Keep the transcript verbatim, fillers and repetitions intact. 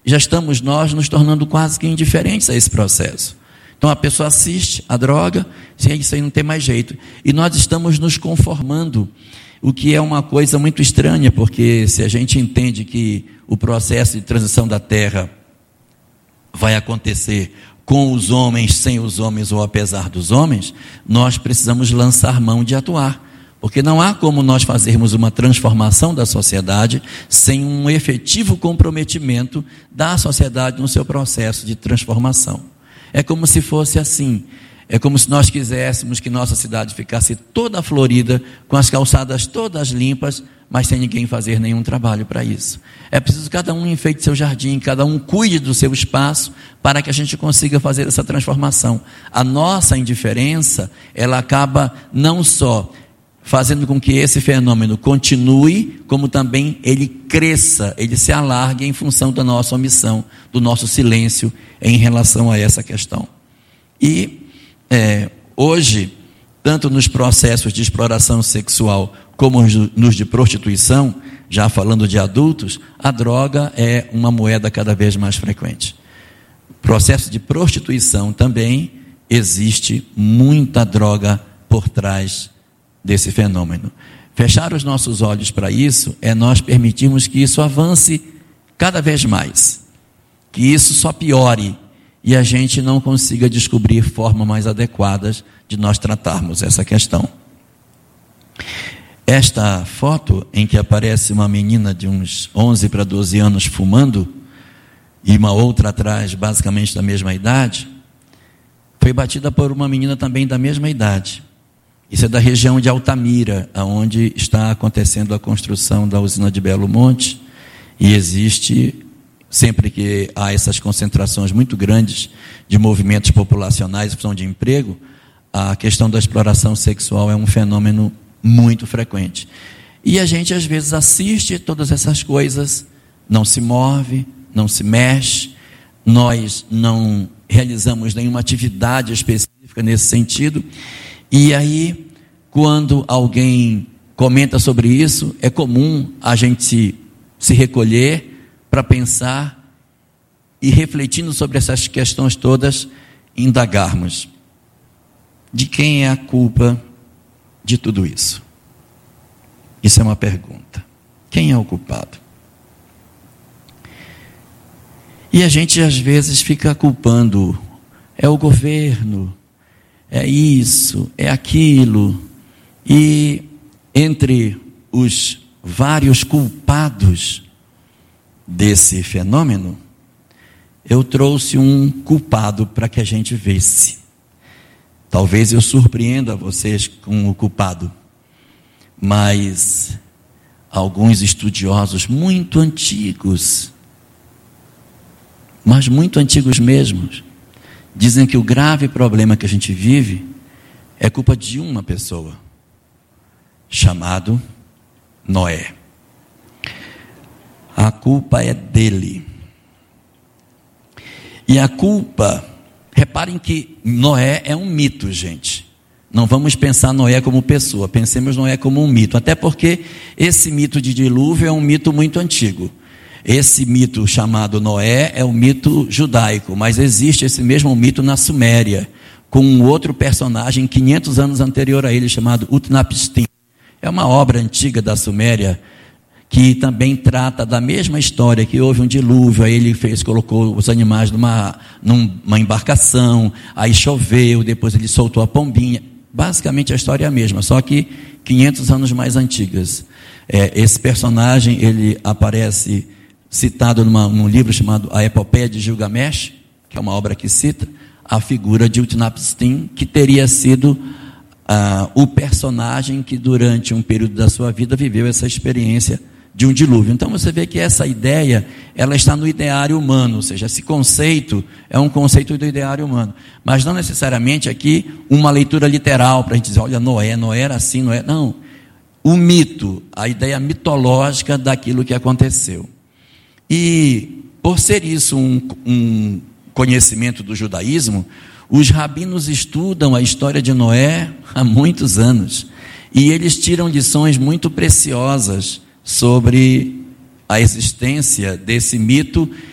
já estamos nós nos tornando quase que indiferentes a esse processo. Então a pessoa assiste a droga, isso aí não tem mais jeito. E nós estamos nos conformando, o que é uma coisa muito estranha, porque se a gente entende que o processo de transição da Terra vai acontecer com os homens, sem os homens ou apesar dos homens, nós precisamos lançar mão de atuar. Porque não há como nós fazermos uma transformação da sociedade sem um efetivo comprometimento da sociedade no seu processo de transformação. É como se fosse assim, é como se nós quiséssemos que nossa cidade ficasse toda florida, com as calçadas todas limpas, mas sem ninguém fazer nenhum trabalho para isso. É preciso que cada um enfeite seu jardim, cada um cuide do seu espaço, para que a gente consiga fazer essa transformação. A nossa indiferença, ela acaba não só fazendo com que esse fenômeno continue, como também ele cresça, ele se alargue em função da nossa omissão, do nosso silêncio em relação a essa questão. E é, hoje, tanto nos processos de exploração sexual como nos de prostituição, já falando de adultos, a droga é uma moeda cada vez mais frequente. Processo de prostituição também existe muita droga por trás desse fenômeno. Fechar os nossos olhos para isso é nós permitirmos que isso avance cada vez mais, que isso só piore e a gente não consiga descobrir formas mais adequadas de nós tratarmos essa questão. Esta foto em que aparece uma menina de uns onze para doze anos fumando e uma outra atrás, basicamente da mesma idade, foi batida por uma menina também da mesma idade. Isso é da região de Altamira, onde está acontecendo a construção da usina de Belo Monte, e existe, sempre que há essas concentrações muito grandes de movimentos populacionais em função de emprego, a questão da exploração sexual é um fenômeno muito frequente. E a gente às vezes assiste todas essas coisas, não se move, não se mexe, nós não realizamos nenhuma atividade específica nesse sentido. E aí, quando alguém comenta sobre isso, é comum a gente se, se recolher para pensar e, refletindo sobre essas questões todas, indagarmos: de quem é a culpa de tudo isso? Isso é uma pergunta. Quem é o culpado? E a gente às vezes fica culpando, é o governo, é isso, é aquilo. E entre os vários culpados desse fenômeno, eu trouxe um culpado para que a gente visse. Talvez eu surpreenda vocês com o culpado, mas alguns estudiosos muito antigos, mas muito antigos mesmo, dizem que o grave problema que a gente vive é culpa de uma pessoa, chamado Noé. A culpa é dele. E a culpa, reparem que Noé é um mito, gente. Não vamos pensar Noé como pessoa, pensemos Noé como um mito. Até porque esse mito de dilúvio é um mito muito antigo. Esse mito chamado Noé é o mito judaico, mas existe esse mesmo mito na Suméria, com um outro personagem quinhentos anos anterior a ele, chamado Utnapishtim. É uma obra antiga da Suméria, que também trata da mesma história, que houve um dilúvio, aí ele fez, colocou os animais numa, numa embarcação, aí choveu, depois ele soltou a pombinha. Basicamente a história é a mesma, só que quinhentos anos mais antigas. É, esse personagem, ele aparece citado numa, num livro chamado A Epopeia de Gilgamesh, que é uma obra que cita a figura de Utnapishtim, que teria sido ah, o personagem que durante um período da sua vida viveu essa experiência de um dilúvio. Então você vê que essa ideia, ela está no ideário humano, ou seja, esse conceito é um conceito do ideário humano, mas não necessariamente aqui uma leitura literal para a gente dizer, olha, Noé, Noé era assim, Noé, não. O mito, a ideia mitológica daquilo que aconteceu. E por ser isso um, um conhecimento do judaísmo, os rabinos estudam a história de Noé há muitos anos, e eles tiram lições muito preciosas sobre a existência desse mito